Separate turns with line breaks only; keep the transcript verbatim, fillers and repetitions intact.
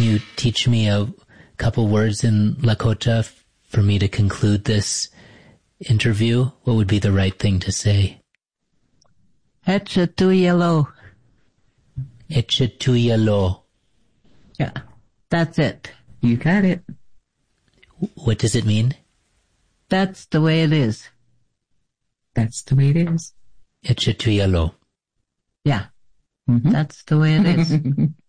can you teach me a couple words in Lakota f- for me to conclude this interview? What would be the right thing to say?
Etchetuyalo.
Etchetuyalo.
Yeah, that's it.
You got it.
What does it mean?
That's the way it is.
That's the way it is.
Etchetuyalo.
Yeah,
Mm-hmm.
that's the way it is.